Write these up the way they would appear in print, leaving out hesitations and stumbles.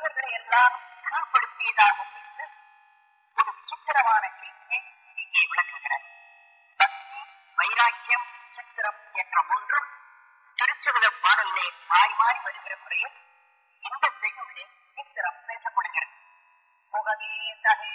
தேவர்களை எல்லாம் கீழ்படுத்தியதாகும் என்று ஒரு விசித்திரமான செய்தியை இங்கே விளக்குகிறார். பக்தி, வைராக்கியம், சித்திரம் என்ற மூன்றும் திருச்செவிலர் பாடலிலே மாறி மாறி வருகிற முறையில் இந்த செய்தியிலே சித்திரம் பேசப்படுகிறது. முகமே தகே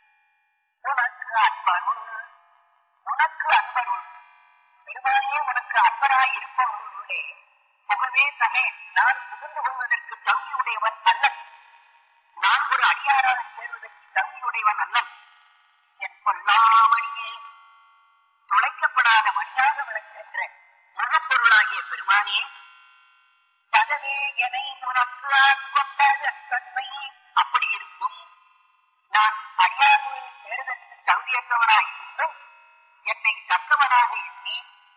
உனக்கு அன்பருள், உனக்கு அன்பருள், பெருமானே உனக்கு அன்பராய் இருப்பவர்களுடைய புகவே தகே நான் புகுந்து கொள்வதற்கு தகுதியுடையவன் அல்ல, நான் ஒரு அடியாராக சேர்வதற்கு தகுதியுடையவன் அல்ல. என் கொல்லாமணியே, துளைக்கப்படாத மணியாக விளங்குகின்ற முகப்பொருளாகிய பெருமானே, தகவே என்னை உனக்கு ஆட்கொண்ட தன்மை அப்படி இருக்கும். நான் அடியார்களை சேர்வதற்கு தகுதியற்றவனாய் இருந்தும் என்னை தக்கவனாக எண்ணி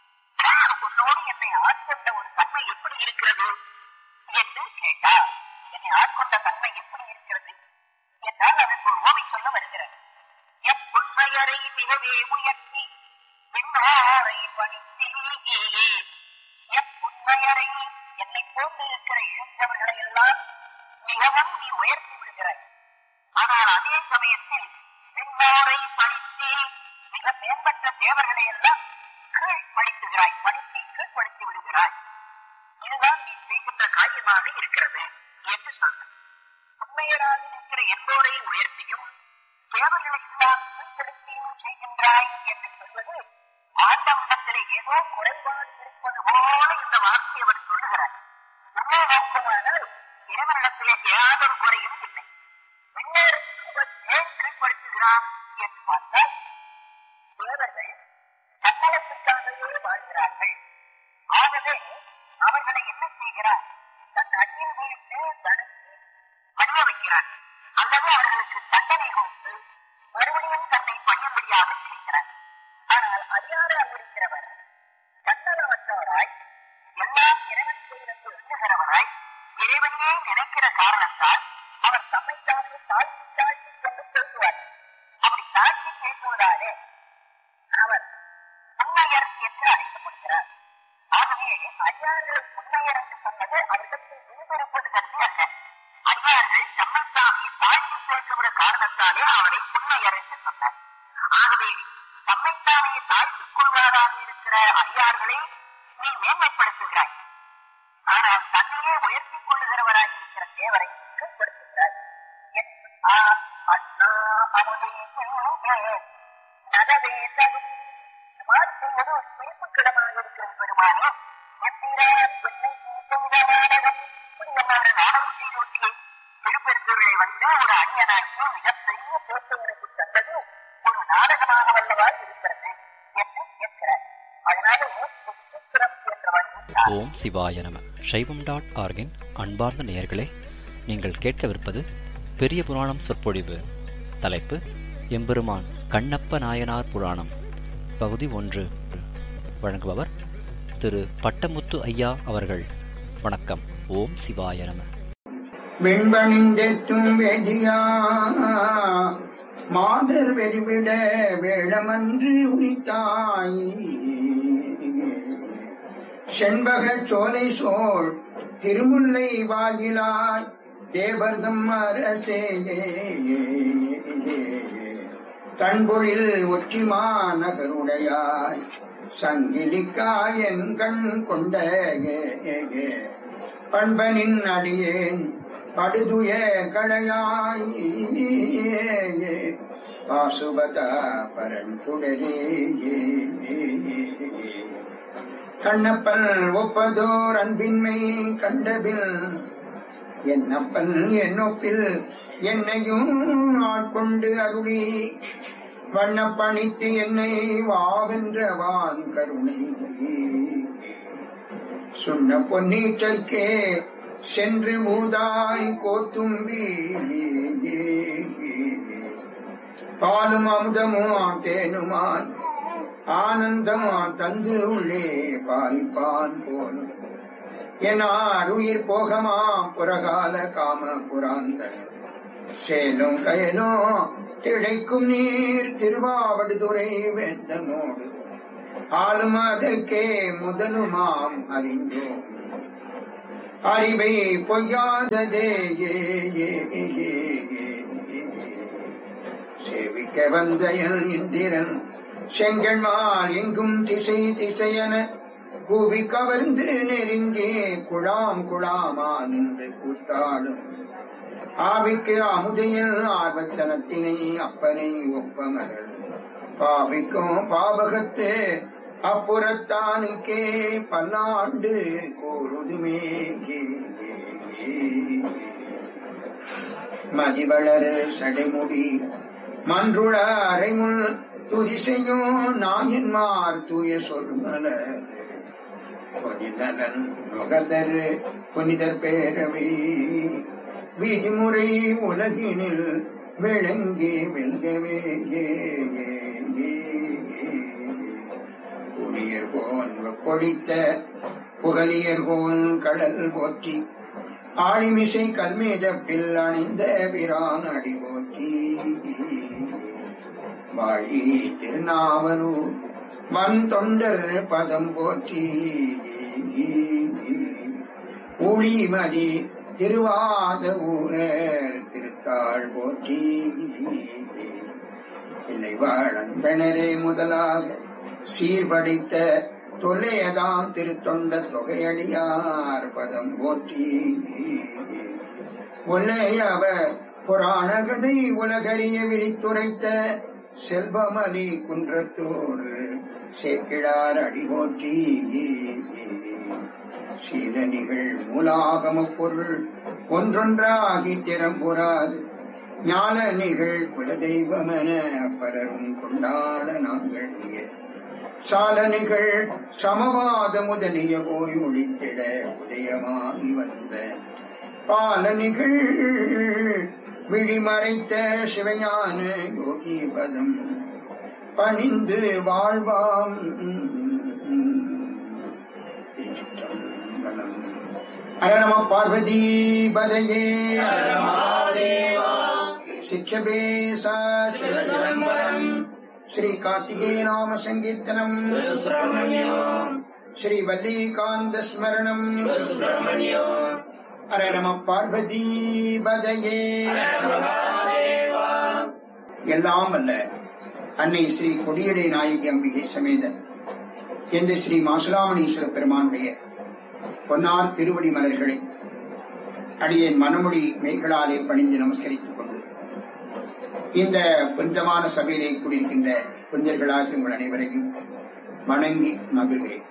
உன்னோடு என்னை ஆட்கொண்ட ஒரு தன்மை எப்படி இருக்கிறது என்று கேட்டார். என்னை ஆட்கொண்ட தன்மை எப்படி இருக்கிறது என்றால் அதற்கு ஒரு ஓமை சொல்ல வருகிறது. எப்புண்மையரை மிகவே உயர்த்தி விண்ணாரை பணித்தீயே, எப்புண்மையரை என்னை போன்று இருக்கிற இழந்தவர்களை எல்லாம் மிகவும் நீ உயர்த்தி விடுகிறாய். ஆனால் அதே சமயத்தில் விண்ணாரை பணித்தே மிக மேம்பட்ட தேவர்களை எல்லாம் கீழ்படுத்துகிறாய், பணித்தை கீழ்படுத்தி விடுகிறாய். இதுதான் நீ செய்கின்ற காரியமாக இருக்கிறது என்று சொல்ற. உண்மையராக இருக்கிற என்போரை உயர்த்தியும் தேவர்களை எல்லாம் கீழ்படுத்தியும் செய்கின்றாய் என்று சொல்வது ஆண்டவனிடத்திலே ஏதோ குறைபாடு இருப்பது போல இந்த வார்த்தையை அவர் சொல்லுகிறார். உண்மை நோக்கமானால் இறைவனிடத்திலே ஏதொரு குறையும் இல்லை. விண்ணேருக்கு ஏன் கீழ்படுத்துகிறான் என்று பார்த்தால் தேவர்கள் தன்னலத்துக்காகவே வாழ்கிறார்கள். ஆகவே அவர்களை என்ன செய்கிறார்? தன் அடியில் வீழ்த்து தடுத்து பணிய வைக்கிறார், அல்லது அவர்களுக்கு தண்டனை கொடுத்து மறுபடியும் தன்னை பணியும்படியாக செய்கிறார். ஆனால் அதிகாரம் இருக்கிறவர் தன்னலமற்றவராய் எல்லாம் இறைவன் செய்வதற்கு எண்ணுகிறவராய் இறைவனையே நினைக்கிற காரணத்தால் அவர் தம்மைத்தானே தாழ்த்தி தாழ்த்தி கொண்டு பேசுவார். அப்படி தாழ்த்தி பேசுவதாலே அவர் உண்மையர் என்று அழைக்கப்படுகிறார். ஆகவே அடியார்கள் உண்மையர் என்று சொன்னது அவர்களுக்கு விரும்பிருப்பது கருதி அல்ல. அடியார்கள் தம்மைத்தாமே தாழ்த்தி பேசுகிற காரணத்தாலே அவரை உண்மையர் என்று சொன்னார். ஆகவே தம்மைத்தாமே தாழ்த்திக் கொள்வதாக இருக்கிற அடியார்களை நீ மேன்மைப்படுத்துகிறாய். ஆனால் தன்னையே உயர்த்திக் கொள்ளுகிறவராக இருக்கிற தேவரை கீழ்படுத்துகிறாய். நகவே தகும் மாற்றுவது ஒரு குறிப்புக்கிடமாக இருக்கிற பெருமானே, நாடகம் செய்தோட்டிய திருப்பெருந்துரை வந்து ஒரு அந்நியனாக்கி மிகப்பெரிய போக்குவரத்து தந்தது ஒரு நாடகமாக வல்லவா இருக்கிறது என்று கேட்கிறார். அதனால ஓம் சிவாய நம. சைவம்.org-இன் அன்பார்ந்த நேயர்களே, நீங்கள் கேட்கவிருப்பது பெரிய புராணம் சொற்பொழிவு. தலைப்பு எம்பெருமான் கண்ணப்ப நாயனார் புராணம், பகுதி 1. வழங்குபவர் திரு பட்டமுத்து ஐயா அவர்கள். வணக்கம். ஓம் சிவாய நம. வெண்பணிந்தெத்தும் வேதியா மாதர் வெறிவிட வேளமன்று உரித்தாய், செண்பக சோலை சோழ் திருமுல்லை வாயிலாய் தேவர்தம் அரசே, தன்பொழில் ஒற்றிமா நகருடையாய் சங்கிலிக்காயன் கண் கொண்ட பண்பனின் அடியேன் படுதுய களையாய், பாசுபத பரஞ்சுடரே. கண்ணப்பன் ஒப்பதோர் அன்பின்மை கண்டபில் என்னப்பன் என்னொப்பில் என்னையும் ஆட்கொண்டு அருளி வண்ணப்பணித்து என்னை வாவென்றவான் கருணை சுண்ண பொன்னீற்றற்கே சென்று மூதாய் கோத்தும்பி, பாலும் அமுதமோ தேனுமாய் ஆனந்தமா தந்து உள்ளே பாலிப்பான் போலும் எனார் உயிர் போகமா புறகால காம புராந்த சேலும் கயலோ திளைக்கும் நீர் திருவாவடுதுறை வேந்தனோடு ஆளும் அதற்கே முதலுமாம் அறிந்தோம். அறிவை பொய்யாததே சேவிக்க வந்தயல் இந்திரன் செங்கண்மால் எங்கும் திசை திசையென கூவி கவர்ந்து நெருங்கே குழாம் குழாமா நின்று கூத்தாடும் ஆவிக்கு அமுதையில் ஆர்வத்தனத்தினை அப்பனை ஒப்பமரல் பாவிக்கும் பாவகத்து அப்புறத்தானுக்கே பல்லாண்டு கூறுதுமே மதிவளர் சடைமுடி மன்றுள அரைமுள் துதிசையும் நாயன்மார் தூய சொல்மலர் பொதிநலன் நுகர்தர் புனிதர் பேரவை விதிமுறை உலகினில் விளங்கி வெல்கவே புனியர்கோன் பொழித்த புகழியர்கோன் கடல் போற்றி ஆழிமிசை கல்மேதப்பில் அணிந்த பிரான் அடி போற்றி வாழி திருநாவலூர் வன் தொண்டர் பதம் போற்றி ஊழிமதி திருவாத ஊரர் திருத்தாள் போற்றி இல்லை வாழந்தனரே முதலாக சீர்படைத்த தொல்லையதாம் திருத்தொண்ட தொகையடியார் பதம் போற்றி ஒல்லையவர் புராண கதை உலகறிய விரித்துரைத்த செல்வமலி குன்றத்தோர் சேக்கிழார் அடி போற்றி சீலனிகள் மூலாகம பொருள் ஒன்றொன்றாகி திறம்புறாது ஞானனிகள் குலதெய்வமென பலரும் கொண்டாட நாங்கள் சாலனிகள் சமவாத முதலிய போய் ஒழித்திட உதயமாகி வந்த பாலனிகள் விழிமறைத்த சிவஞான யோகி பதம் பணிந்து வாழ்வாம் அரநம பார்வதி பதையே சிக்ஷபேச ஸ்ரீ கார்த்திகேய நாம சங்கீர்த்தனம் ஸ்ரீ வல்லிகாந்த ஸ்மரணம் அரநம பார்வதி பதையே. எல்லாம் அல்ல அன்னை ஸ்ரீ கொடியடை நாயகி அம்பிகை சமேத என்ற ஸ்ரீ மாசுலாமணீஸ்வர பெருமானுடைய பொன்னார் திருவடி மலர்களை அடியேன் மனமொழி மெய்களாலே பணிந்து நமஸ்கரித்துக் கொண்டு இந்த புனிதமான சபையிலே கூடியிருக்கின்ற புனிதர்களாக உங்கள் அனைவரையும் வணங்கி மகிழ்கிறேன்.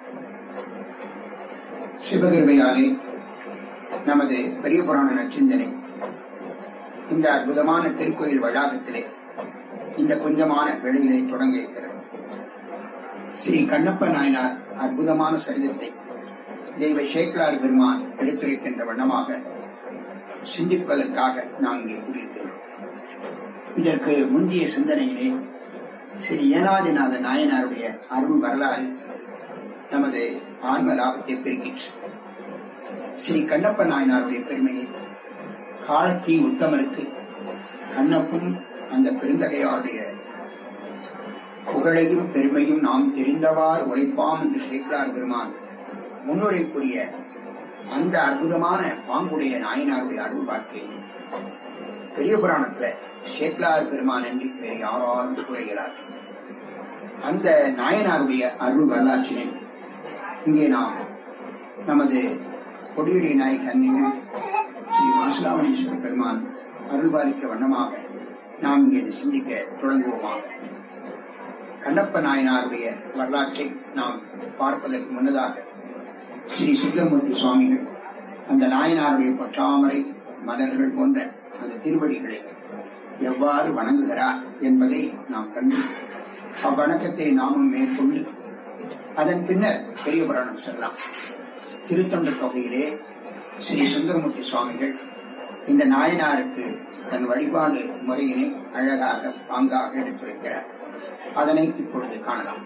சிவகிருபையாலே நமது பெரிய புராண நற்சிந்தனை இந்த அற்புதமான திருக்கோயில் வளாகத்திலே இந்த கொஞ்சமான வேளையிலே தொடங்க இருக்கிறது. ஸ்ரீ கண்ணப்ப நாயனார் அற்புதமான சரிதத்தை தெய்வ சேக்கிழார் பெருமான் எடுத்துரைக்கின்ற வண்ணமாக சிந்திப்பதற்காக நாம் இங்கே கூடியிருக்கிறோம். இதற்கு முந்தைய சிந்தனையிலே ஸ்ரீ ஏனாதிநாத நாயனாருடைய அருள் வரலாறு நமது ஆன்ம லாபத்தை பெருகிற்று. ஸ்ரீ கண்ணப்ப நாயனாருடைய பெருமையை காலத்தி உத்தமருக்கு கண்ணப்பும் அந்த பெருந்தகையாருடைய புகழையும் பெருமையும் நாம் தெரிந்தவாறு உழைப்பாம் என்று சேக்கிழார் பெருமான் முன்னுரைக்குரிய அந்த அற்புதமான பாங்குடைய நாயனாருடைய அருள் வாழ்க்கை பெரிய புராணத்துல சேக்கிழார் பெருமான் என்று வேறு யாராலும் கூறுகிறார். அந்த நாயனாருடைய அருள் வரலாற்றினை இங்கே நாம் நமது கொடியடை நாயக அன்னையில் ஸ்ரீ மாசுலாமணீஸ்வர பெருமான் அருள்பாலிக்க வண்ணமாக நாம் இங்கே சிந்திக்க தொடங்குவோமாக. கண்ணப்ப நாயனாருடைய வரலாற்றை நாம் பார்ப்பதற்கு முன்னதாக ஸ்ரீ சுந்தரமூர்த்தி சுவாமிகள் அந்த நாயனாருடைய பற்றாமரை மலர்கள் போன்ற அந்த திருவடிகளை எவ்வாறு வணங்குகிறார் என்பதை நாம் கண்டு அவ்வணக்கத்தை நாமும் மேற்கொண்டு அதன் பின்னர் பெரிய புராணம் செல்லலாம். திருத்தொண்ட தொகையிலே ஸ்ரீ சுந்தரமூர்த்தி சுவாமிகள் இந்த நாயனாருக்கு தன் வழிபாடு முறையினை அழகாக பாங்காக எடுத்துரைக்கிறார். அதனை இப்பொழுது காணலாம்.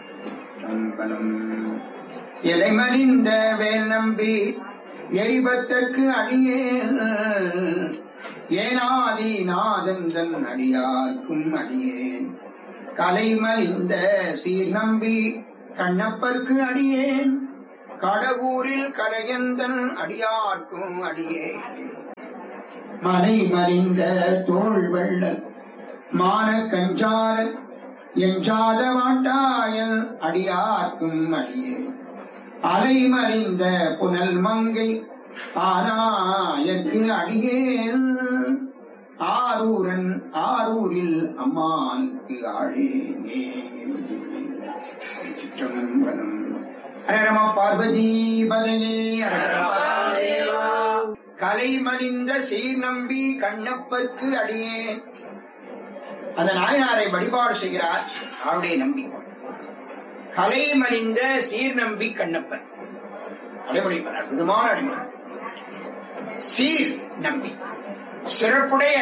இலைமலிந்த வேல் நம்பி எரிபத்தற்கு அடியேன் ஏனாதி நாதந்தன் அடியார்க்கும் அடியேன் கலைமலிந்த சீர் நம்பி கண்ணப்பர்க்கு அடியேன் கடவுரில் கலையந்தன் அடியார்க்கும் அடியே மலை மறிந்த தோள் வெள்ளல் மான கஞ்சாரன் எஞ்சாத வாட்டாயன் அடியார்க்கும் அடியே அலை மறிந்த புனல் மங்கை ஆனாயற்கு அடியேன் ஆரூரன் ஆரூரில் அம்மானுக்கு ஆழேனே. சிற்றம்பலம். ஹர நம பார்வதி பதையே. கலை மறிந்த சீர் நம்பி கண்ணப்பர்க்கு அடியேன். அந்த நாயனாரை வழிபாடு செய்கிறார். அவருடைய நம்பி கலை மறிந்த சீர் நம்பி கண்ணப்பன் அடைமொழி, அற்புதமான அடைமொழி. சீர் நம்பி சிறப்புடைய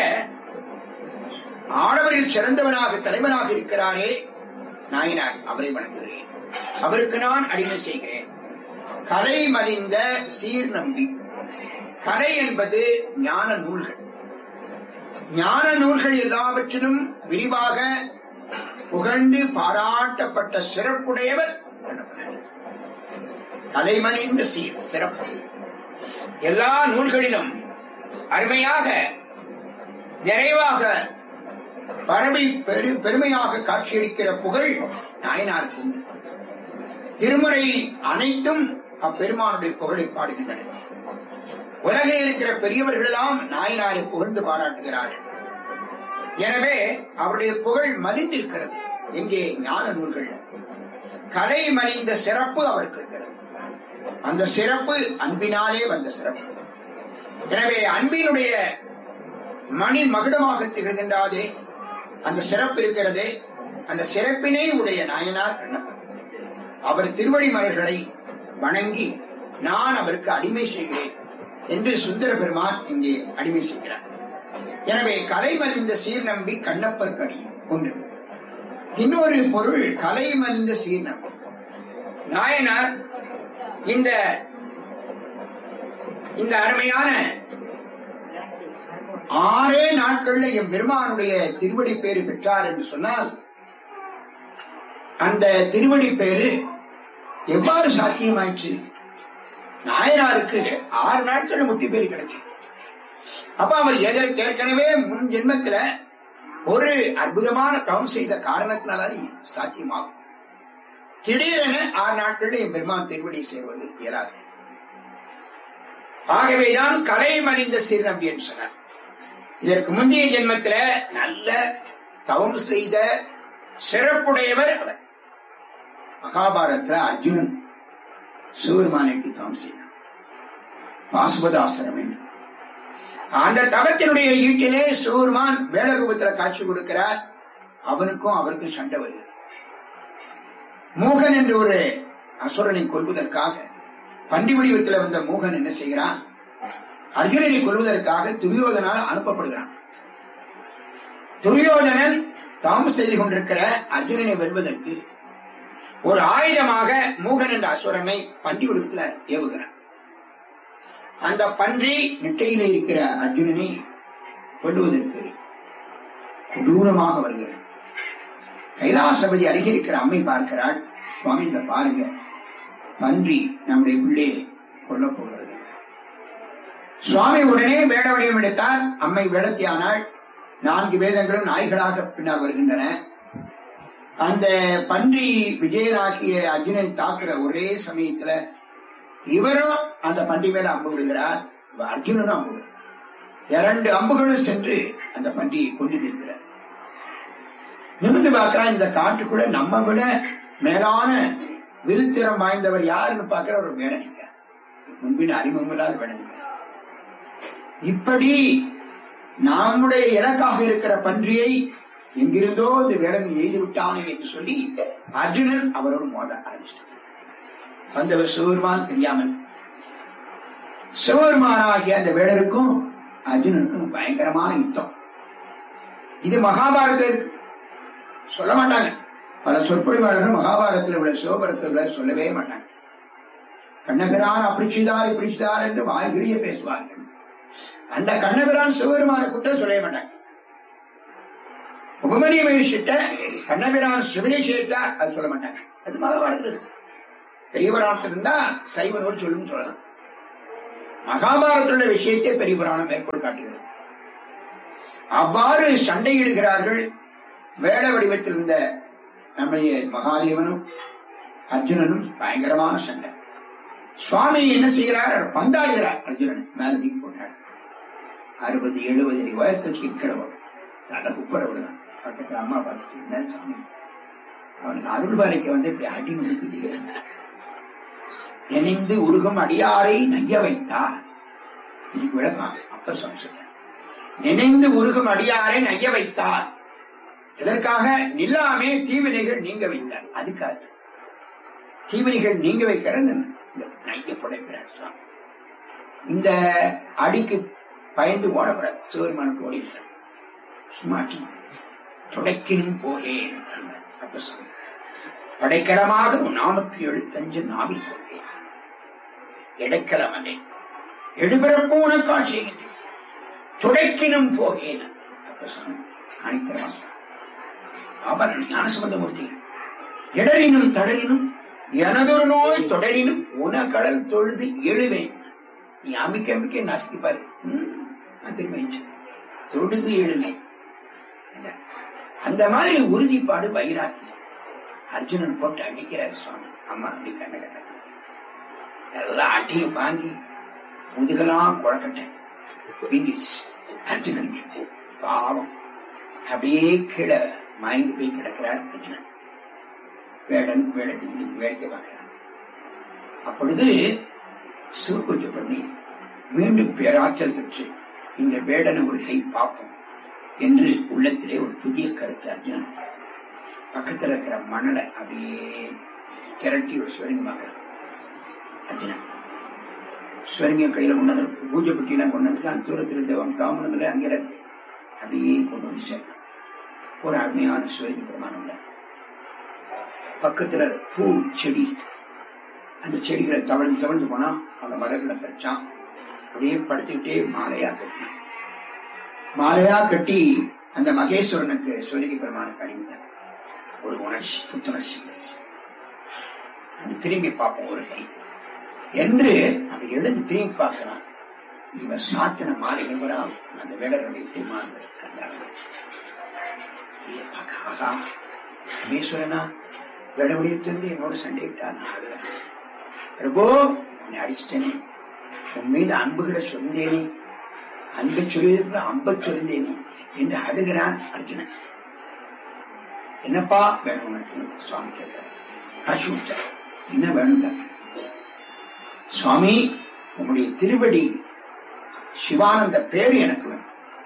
ஆடவரில் சிறந்தவனாக தலைவனாக இருக்கிறாரே நாயனார், அவரை வணங்குகிறேன். அவருக்கு நான் அடிமை செய்கிறேன். கலை மறிந்த சீர் நம்பி. கலை என்பது ஞான நூல்கள். ஞான நூல்கள் எல்லாவற்றிலும் விரிவாக புகழ்ந்து பாராட்டப்பட்ட சிறப்புடையவர் கலைமறிந்த சீர். சிறப்பு எல்லா நூல்களிலும் அருமையாக நிறைவாக பரவி பெருமையாக காட்சியளிக்கிற புகழ் நாயனாருக்கும். திருமுறை அனைத்தும் அப்பெருமானுடைய புகழை பாடுகின்றன. உலகில் இருக்கிற பெரியவர்கள் எல்லாம் நாயனாரை புகழ்ந்து பாராட்டுகிறார்கள். எனவே அவருடைய புகழ் மலிந்திருக்கிறது. எங்கே? ஞான நூல்கள். கலை மறிந்த சிறப்பு அவருக்கு இருக்கிறது. அந்த சிறப்பு அன்பினாலே வந்த சிறப்பு. எனவே அன்பினுடைய மணி மகுடமாக திகழ்கின்றாதே அந்த சிறப்பு இருக்கிறதே, அந்த சிறப்பினை உடைய நாயனார் கண்ணப்பன். அவர் திருவடி மலர்களை வணங்கி நான் அவருக்கு அடிமை செய்கிறேன் என்று சுந்தர பெருமான் இங்கே அடிமை செய்கிறார். எனவே கலை மறிந்த சீர் நம்பி கண்ணப்பர் கடி ஒன்று. இன்னொரு பொருள் கலை மறிந்த சீர் நம்பி. நாயனார் இந்த அருமையான 6 நாட்கள்ல என் பெருமானுடைய திருவடி பேரு பெற்றார் என்று சொன்னால், அந்த திருவடி பேரு எவ்வாறு சாத்தியமாயிற்று? நாயனாருக்கு 6 நாட்கள் முத்தி பேரு கிடைக்கும். அப்ப அவர் ஏற்கனவே முன் ஜென்மத்துல ஒரு அற்புதமான தவம் செய்த காரணத்தினால சாத்தியமாகும். திடீரென 6 நாட்கள்ல என் பெருமான் திருவடி சேர்வது இயலாது. ஆகவேதான் கலை மறிந்த சீர்நம்பி என்று சொன்னார். இதற்கு முந்தைய ஜென்மத்தில நல்ல தவம் செய்த சிறப்புடையவர் அவர். மகாபாரதத்துல அர்ஜுனன் சிவபெருமானுக்கு தவம் செய்தார். பாசுபதாசனம் என்று அந்த தவத்தினுடைய ஈட்டிலே சிவபெருமான் வேலரூபத்தில் காட்சி கொடுக்கிறார். அவனுக்கும் அவருக்கும் சண்டை வருகிறது. மூகன் என்று ஒரு அசுரனை கொல்வதற்காக பண்டி வடிவத்தில் வந்த மூகன் என்ன செய்கிறான்? அர்ஜுனனை கொல்வதற்காக துரியோதனால் அனுப்பப்படுகிறான். துரியோதனன் தாமஸ் செய்து கொண்டிருக்கிற அர்ஜுனனை வெல்வதற்கு ஒரு ஆயுதமாக மூகன் என்ற அசுரனை பண்டி வடிவத்தில் ஏவுகிறான். அந்த பன்றி நெட்டையிலே இருக்கிற அர்ஜுனனை கொல்லுவதற்கு கொடூரமாக வருகிறது. கைலாசபதி அருகே இருக்கிற அம்மை பார்க்கிறாள். சுவாமி, இந்த பாருங்க, பன்றி நம்முடைய உள்ளே கொல்லப் போகிறது. சுவாமி உடனே வேட வடிவம் எடுத்தார். அம்மை வேடத்தியானாள். 4 வேதங்களும் நாய்களாக பின்னால் வருகின்றன. அந்த பன்றி விஜயனாகிய அர்ஜுனனை தாக்குற ஒரே சமயத்துல இவரும் அந்த பன்றி மேல அம்பு விடுகிறார். அர்ஜுனனும் அம்பு விடுகிறார். 2 அம்புகளும் சென்று அந்த பன்றியை கொண்டு நிற்கிறார். நிமிர்ந்து பார்க்கிறான். இந்த காட்டுக்குள்ள நம்ம விட மேலான விருத்திரம் வாய்ந்தவர் யாருன்னு பார்க்கிற ஒரு வேடனிக்க, முன்பின் அறிமுகமில்லாத வேடனிக்க. இப்படி நம்முடைய இலக்காக இருக்கிற பன்றியை எங்கிருந்தோ இந்த வேடன் எய்து விட்டானே என்று சொல்லி அர்ஜுனன் அவரோடு மோத ஆரம்பிச்சிட்டார். வந்தவர் சிவபெருமான் தெரியாமல். சிவபெருமானாகிய அந்த வேடருக்கும் அர்ஜுனனுக்கும் பயங்கரமான யுத்தம். இது மகாபாரதத்தில் இருக்கு, சொல்ல மாட்டாங்க. பல சொற்பொழிவாளர்கள் மகாபாரதத்தில் உள்ள சிவபுரத்தில் சொல்லவே மாட்டாங்க. கண்ணபிரான் அப்படி செய்தார் இப்படி செய்தார் என்று வாய்கிழிய பேசுவார்கள். அந்த கண்ணபிரான் சிவபெருமான கூட்ட சொல்லவே மாட்டாங்க. உபமனிய மகிழ்ச்சிட்ட கண்ணபிரான் சிவனை செய்தார் அது சொல்ல மாட்டாங்க. அது மகாபாரதத்தில் இருக்கு. பெரிய புராணத்தில் இருந்தா சைவ நூல் சொல்லும் சொல்லலாம். மகாபாரதத்தில் உள்ள விஷயத்தை பெரிய புராணம் மேற்கோள் காட்டுகிறது. அவ்வாறு சண்டையிடுகிறார்கள். வேட வடிவத்தில் இருந்த நம்முடைய மகாதேவனும் அர்ஜுனனும் பயங்கரமான சண்டை. சுவாமி என்ன செய்கிறார்? பந்தாடுகிறார். அர்ஜுனன் மேல தூக்கி போட்டார். 60-70 அடி உயரத்துக்கு கிழவன் தலை குப்பரை விடுதான். பக்கத்துல அம்மா பார்த்துட்டு இருந்தேன். சாமி அவனுக்கு அருள் பாலிக்க இப்படி அடி நுடுக்குது. நினைந்து உருகும் அடியாரை நைய வைத்தார். இதுக்கு விளக்கம் அப்ப சொல்ற. நினைந்து உருகும் அடியாரை நைய வைத்தார். எதற்காக? நில்லாமே தீவினைகள் நீங்க வைத்தார். அதுக்காக தீவினைகள் நீங்க வைக்கிறது நைய படைக்கிறார். இந்த அடிக்கு பயந்து ஓடப்படாது. சிவருமானுக்கு ஓடிவிட்டார். சும்மாட்டி துடைக்கினும் போகேன். அப்ப சொல்ல படைக்கலமாக 475 நாவில் கொண்டேன். எடைக்கலம் அல்ல எடுபிறப்பு உனக்கால் செய்கின்றேன். துடைக்கினும் போகேன். அப்ப சொன்ன அணித்தரமாக ஆபரண ஞானசம்பந்தமூர்த்தி இடரினும் தடரினும் எனதொரு நோய் தொடரினும் உனக்கடல் தொழுது எழுவேன். நீ அமைக்க அமைக்க நசுக்கிப்பாரு. திரும்ப தொழுது எழுவேன். அந்த மாதிரி உறுதிப்பாடு வைராக்கி. அர்ஜுனன் போட்டு அடிக்கிறார் சுவாமி. அம்மா அப்படி கண்ண கட்ட எல்லா அட்டையும் வாங்கி முதுகெல்லாம் குழக்கட்டேன் வீங்கிடுச்சு அர்ஜுனனுக்கு. பாவம் அப்படியே கீழே மயங்கி போய் கிடக்கிறார் அர்ஜுனன். வேடன் வேடத்துக்கு வேடிக்கை பார்க்கிறான். அப்பொழுது சிவபூஜை பண்ணி மீண்டும் பேராற்றல் பெற்று இந்த வேடனை ஒரு கை பார்ப்போம் என்று உள்ளத்திலே ஒரு புதிய கருத்து அர்ஜுனன். பக்கத்தில் இருக்கிற மணலை அப்படியே திரட்டி ஒரு சிவலிங்கமாக்குறான் அர்ஜுனன். சிவலிங்கம் கையில கொண்டது பூஜை பெட்டியெல்லாம் கொண்டதுக்கு தூரத்தில் தேவம் தாமதமில்லை அங்கே இருக்கு. அப்படியே கொண்டு வந்து சேர்த்தான். ஒரு அருமையான சிவலிங்க பிரமாணம். பக்கத்துல பூ செடி, அந்த செடிகளை தவழ்ந்து தவழ்ந்து போனா அந்த மரங்களை பறிச்சான். அப்படியே படுத்துக்கிட்டே மாலையா கட்டினான். மாலையா கட்டி அந்த மகேஸ்வரனுக்கு சிவலிங்க பெருமானுக்கு அணிவித்தார். ஒரு உணர்ச்சி, புத்துணர்ச்சி. திரும்பி பார்ப்போம் ஒரு கை என்று அவன் எழுந்து திரும்பி பார்க்கிறான். இவன் சாத்தின மாலைகள் கூட அந்த வேடனுடைய திருமாறு ஆகா மகேஸ்வரனா வேடமுடியத்திலிருந்து என்னோட சண்டை விட்டான். பிரபோ உன்னை அடிச்சிட்டேனே, உன் மீது அன்புகளை சொன்னேனே, அன்பை சொல்வதற்கு அம்ப சொன்னேனே என்று அழுகிறான் அர்ஜுனன். என்னப்பா வேணும் உனக்கு? சுவாமி கேட்கிறார். காட்சி விட்டார். என்ன வேணும் கேட்க? சுவாமி உங்களுடைய திருவடி சிவானந்த பேரு எனக்கு வேணும்.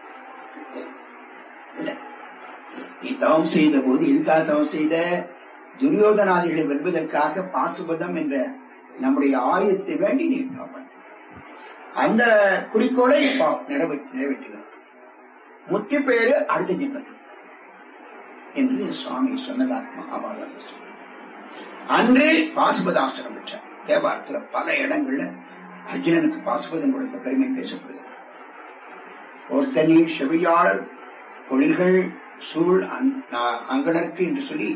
நீ தவம் செய்த போது எதுக்காக தவம் செய்த? துரியோதனாதிகளை வெல்வதற்காக பாசுபதம் என்ற நம்முடைய ஆயுதத்தை வேண்டி நீ அந்த குறிக்கோளை நிறைவேற்றுகிறோம். முத்தி பேரு அடுத்த ஜென்மத்தில் என்று சுவாமி சொன்னதாக மகாபாரதம். அன்று பாசுபதாசிரம் பெற்ற தேவாரத்தில் பல இடங்கள்ல அர்ஜுனனுக்கு பாசுபதம் கொடுத்த பெருமை பேசப்படுகிறது. ஒருத்தனி செவியாளர் பொழில்கள் சூழ் அங்கனருக்கு என்று சொல்லி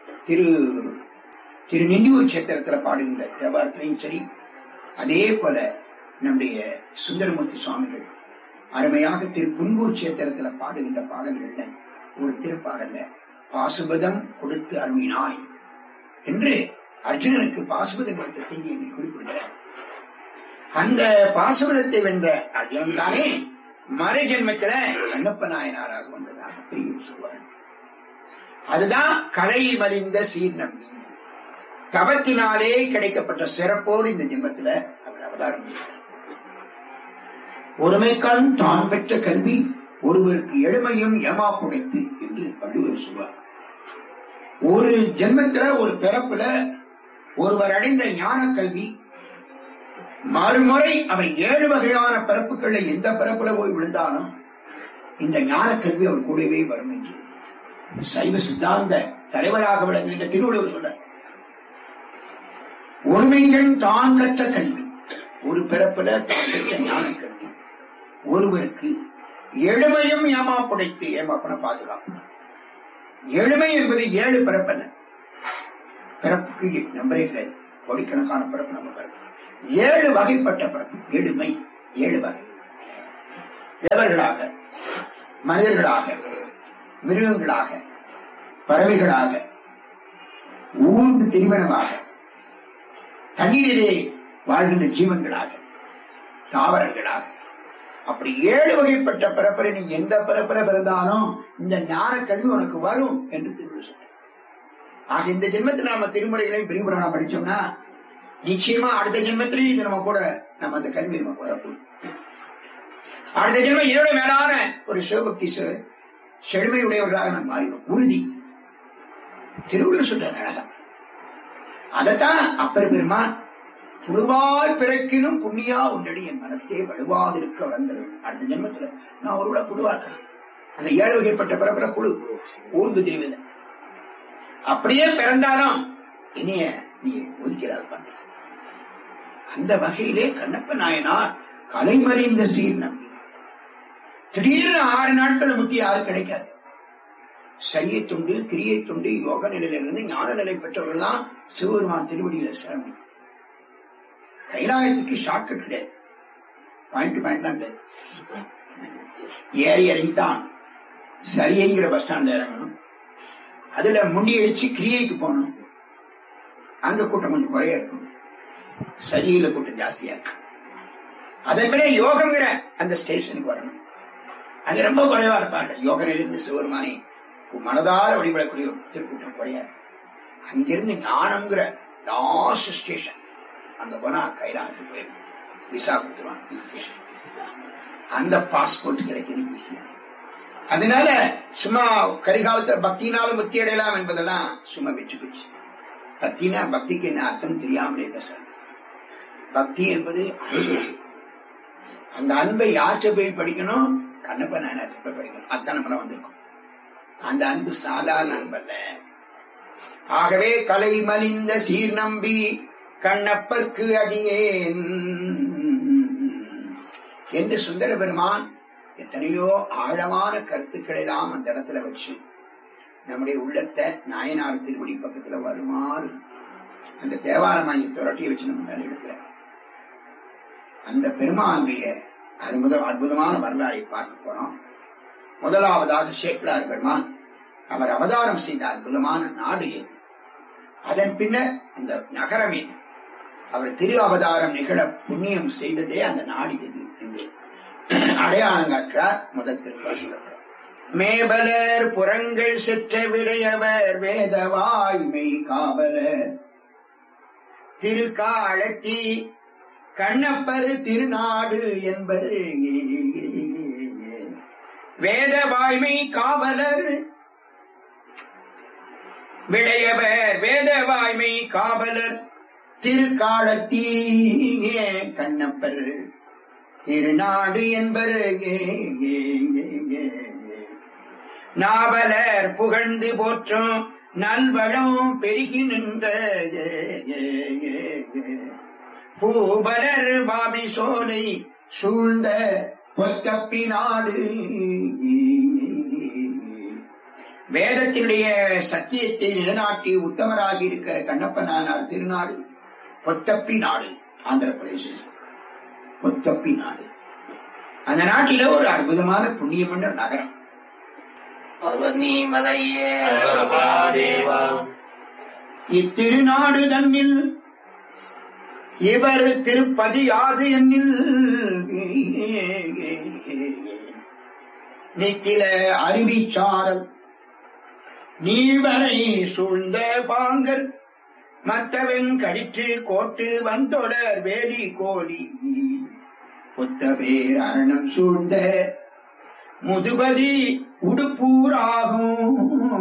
திரு நின்னியூர் சேத்திரத்தில் பாடுகின்ற தேவாரத்திலையும் சரி, அதே போல நம்முடைய சுந்தரமூர்த்தி சுவாமிகள் அருமையாக திரு புன்கூர் சேத்திரத்தில் பாடுகின்ற பாடல்கள்ல ஒரு திருப்பாடல்ல பாசுபதம் கொடுத்து அருமினாய் என்று அர்ஜுனனுக்கு பாசுபதம் கொடுத்த செய்தியை குறிப்பிடுகிறார். அந்த பாசுபதத்தை வென்ற அர்ஜுனன் தானே மறை ஜென்மத்தில கண்ணப்ப நாயனாராக வந்ததாக பிரிவு சொல்வார். அதுதான் கலை மறிந்த சீர் நம்பி தவத்தினாலே கிடைக்கப்பட்ட சிறப்போடு இந்த ஜென்மத்தில அவர் அவதாரம் செய்தார். ஒருமைக்கான் தான் பெற்ற கல்வி ஒருவருக்கு எளிமையும் ஏமாப்புடைத்து என்று வள்ளுவர் சொல்வார். ஒரு ஜென்மத்தில ஒரு பிறப்புல ஒருவர் அடைந்த ஞான கல்வி மறுமுறை அவர் 7 வகையான பிறப்புகளை எந்த பிறப்புல போய் விழுந்தாலும் இந்த ஞான கல்வி அவர் கூடவே வரும் என்று சைவ சித்தாந்த தலைவராக விளங்குகின்ற திருவள்ளுவர் சொல்ற. ஒருமைகள் தான் கற்ற கல்வி ஒரு பிறப்புல தான் பெற்ற ஞான கல்வி ஒருவருக்கு எளிமையும் ஏமாப்புடைத்து, ஏமாப்பன பாதுகாப்பு. எளிமை என்பது 7 பிறப்பல்ல. பிறப்புக்கு நம்பரே கிடையாது. கோடிக்கணக்கான பிறப்பு நம்ம பிறகு 7 வகைப்பட்ட பிறப்பு. 7 வகை. தேவர்களாக, மனிதர்களாக, மிருகங்களாக, பறவைகளாக, ஊர்ந்து திரிவனமாக, தண்ணீரிலே வாழ்கின்ற ஜீவன்களாக, தாவரங்களாக, அப்படி 7 வகைப்பட்ட பிறப்பரை நீ எந்த பிறப்பில பிறந்தாலும் இந்த ஞான கல்வி உனக்கு வரும் என்று திருமணம் சொல்ற. ஆக இந்த ஜென்மத்தில் நம்ம திருமுறைகளையும் பெரியபுராணம் படிச்சோம்னா நிச்சயமா அடுத்த ஜென்மத்திலையும் இது நம்ம கூட நம்ம அந்த கல்வி நம்ம வரப்போம். அடுத்த ஜென்மம் இதோட மேலான ஒரு சிவபக்தி செழுமையுடையவர்களாக நம்ம மாறிடும். உறுதி. திருவள்ளுவர் சொல்ற அழகம். அதத்தான் அப்பர் பெருமான் புழுவாய் பிறக்கினும் புண்ணியா உன்னடி என் மனத்தே வலுவாதிருக்க வளர்ந்தவன். அடுத்த ஜென்மத்துல நான் ஒருவிட புழுவா இருக்கிறேன். அந்த 7 வகைப்பட்ட பிறப்பில புழு ஊர்ந்து தெரிவது. அப்படியே பிறந்தாலும் இனிய நீ ஒதுக்கிறார் பண்ற. அந்த வகையிலே கண்ணப்ப நாயனார் கலைமறிந்த சீர் நம்பி திடீர்னு 6 நாட்கள் முத்தி யாரு கிடைக்காது. சரியை தொண்டு, கிரியை தொண்டு, யோக நிலையிலிருந்து ஞான நிலை பெற்றவர்கள் தான் சிவபெருமான் திருவடியில சரணி. கைலாயத்துக்கு ஷார்ட்கட் கிடையாது. பாயிண்ட் தான் கிடையாது. ஏறி இறங்கித்தான் சரியைங்கிற பஸ் ஸ்டாண்ட்ல இறங்கணும். அதுல முண்டி அடிச்சு கிரியைக்கு போகணும். அங்க கூட்டம் கொஞ்சம் குறைய இருக்கும், சரியில கூட்டம் ஜாஸ்தியா இருக்கு. அதன் பிறகு யோகங்கிற அந்த ஸ்டேஷனுக்கு வரணும். அங்க ரொம்ப குறைவா இருப்பார்கள். யோக நிலையிலிருந்து சிவபெருமானை மனதார வழிபடக்கூடிய திருக்கூட்டம் குறையாது. அங்கிருந்து ஞானம்ங்கிற லாஸ்ட் ஸ்டேஷன் அங்க போனா கைலாயத்துக்கு போயிடும். விசா கொடுத்துருவாங்க ஈஸியா. அந்த பாஸ்போர்ட் கிடைக்கிறது ஈஸியா. அதனால சும்மா கரிகாலத்துல பக்தினாலும் முத்தி அடையலாம் என்பதெல்லாம் சும்மா வெற்றி பெற்று. பக்தினா பக்திக்கு என்ன அர்த்தம் தெரியாமலே பேசுறாங்க. பக்தி என்பது அந்த அன்பை யாற்ற போய் படிக்கணும், கண்ணப்ப நாயனார் போய் படிக்கணும். அதான் நம்மளாம் வந்திருக்கோம். அந்த அன்பு சாதாரண அன்பல்ல. ஆகவே கலை மலிந்த சீர் நம்பி கண்ணப்பர்க்கு அடியேன் என்று சுந்தர பெருமான் எத்தனையோ ஆழமான கருத்துக்களை எல்லாம் அந்த இடத்துல வச்சு நம்முடைய உள்ளத்தை நாயனார் திருவடி பக்கத்துல வருமாறு அந்த தேவாரமாயி துரட்டியை வச்சு நம்ம மேல இருக்கிற அந்த பெருமானுடைய அற்புதமான வரலாறை பார்க்க போறோம். முதலாவதாக சேக்கிழார் பெருமான் அவர் அவதாரம் செய்த அற்புதமான நாடு எது, அதன் பின்னர் அந்த நகரமே அவர் திரு அவதாரம் நிகழ புண்ணியம் செய்ததே அந்த நாடு எது என்று அடையாளம் காட்டார். முதல் திருப்பாசுரத்தில் மேபலர் புறங்கள் செற்ற விடையவர் வேதவாய்மை காவலர் திருக்காலத்தி கண்ணப்பர் திருநாடு என்பர் வேதவாய்மை காவலர் விடையவர் வேதவாய்மை காவலர் திருக்காலத்தி கண்ணப்பர் திருநாடு என்பர் நாவலர் புகழ்ந்து போற்றும் நல்வளம் பெருகி நின்ற பூபலர் பாபி சோலை சூழ்ந்த பொத்தப்பி நாடு. வேதத்தினுடைய சத்தியத்தை நிலைநாட்டி உத்தமராகி இருக்கிற கண்ணப்ப நாயனார் திருநாடு பொத்தப்பி நாடு, ஆந்திர பிரதேசம். பொத்தப்பி நாடு அந்த நாட்டில ஒரு அற்புதமான புண்ணியமன்ற நகரம். இத்திருநாடு தன்னில் இவர் திருப்பதி யாது என்னில் நித்தில அருவிச்சாரல் நீவரை சூழ்ந்த பாங்கர் மத்தவன் கழிற்று கோட்டு வந்தொடர் வேலி கோலி புத்த பேர் அரணம் சூழ்ந்த முதுபதி உடுப்பூராகும்.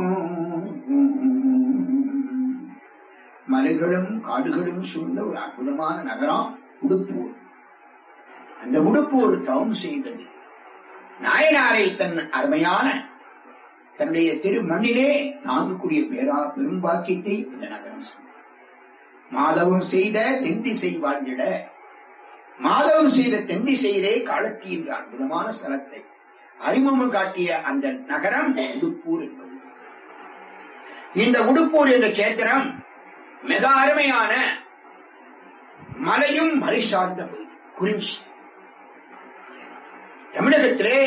மலைகளும் காடுகளும் சூழ்ந்த ஒரு அற்புதமான நகரம் உடுப்பூர். அந்த உடுப்பூர் தவம் செய்தது நாயனாரை தன் அருமையான தன்னுடைய திரு மண்ணிலே தாங்கக்கூடிய பெரும் பாக்கியத்தை இந்த நகரம் செய்யும். மாதவம் செய்த தென்திசை வாழ்ந்திட மாதவம் செய்த தென்திசையிலே காலத்தி என்ற அற்புதமான ஸ்தலத்தை அறிமுகம் காட்டிய அந்த நகரம் உடுப்பூர் என்பது. இந்த உடுப்பூர் என்ற கேத்திரம் மிக அருமையான மலையும் மலை சார்ந்த குறிஞ்சி. தமிழகத்திலே